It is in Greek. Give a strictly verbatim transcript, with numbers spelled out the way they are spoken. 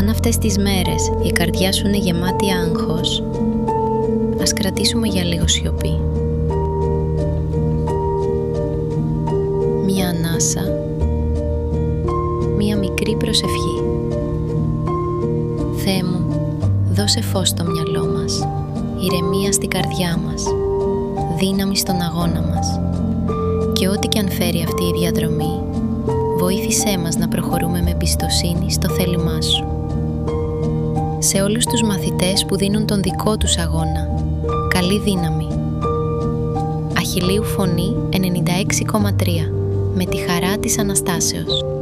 αυτές τις μέρες η καρδιά σου είναι γεμάτη άγχος, ας κρατήσουμε για λίγο σιωπή. Μία ανάσα, μία μικρή προσευχή. Θεέ μου, δώσε φως στο μυαλό μας, ηρεμία στην καρδιά μας, δύναμη στον αγώνα μας και ό,τι και αν φέρει αυτή η διαδρομή, βοήθησέ μας να προχωρούμε με εμπιστοσύνη στο θέλημά σου. Σε όλους τους μαθητές που δίνουν τον δικό τους αγώνα, καλή δύναμη. Αχιλλείου Φωνή ενενήντα έξι κόμμα τρία, με τη χαρά της Αναστάσεως.